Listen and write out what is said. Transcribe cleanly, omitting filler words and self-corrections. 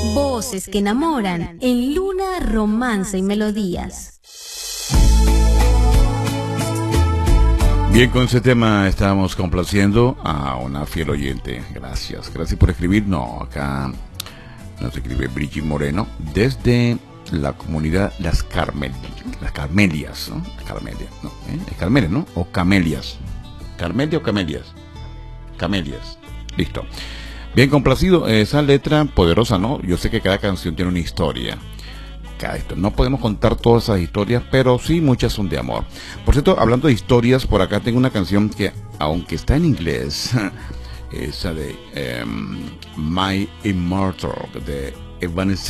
Voces que enamoran en Luna, Romance y Melodías. Bien, con ese tema estábamos complaciendo a una fiel oyente. Gracias por escribir. No, acá nos escribe Brigitte Moreno desde la comunidad Las Carmelias, ¿no? Carmelia, no, ¿es Carmelia, no? O Camelias. ¿Carmelia o Camelias? Camelias. Listo. Bien complacido, esa letra poderosa, ¿no? Yo sé que cada canción tiene una historia. No podemos contar todas esas historias, pero sí muchas son de amor. Por cierto, hablando de historias, por acá tengo una canción que, aunque está en inglés, esa de My Immortal, de Evanescence.